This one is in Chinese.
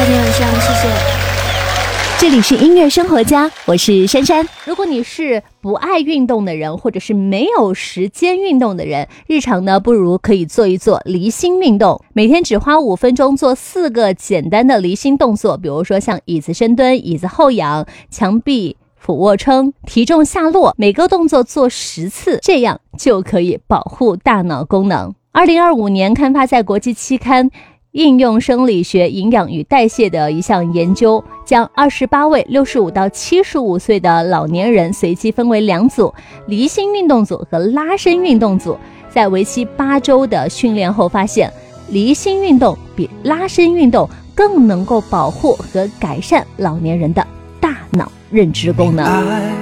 在你晚上，谢谢。 这里是音乐生活家，我是珊珊。 如果你是不爱运动的人，或者是没有时间运动的人，日常呢不如可以做一做离心运动，每天只花5分钟做4个简单的离心动作，比如说像椅子深蹲、椅子后仰、墙壁俯卧撑、体重下落，每个动作做10次，这样就可以保护大脑功能。2025年刊发在国际期刊应用生理学营养与代谢的一项研究，将28位65到75岁的老年人随机分为2组，离心运动组和拉伸运动组，在为期8周的训练后发现，离心运动比拉伸运动更能够保护和改善老年人的大脑认知功能。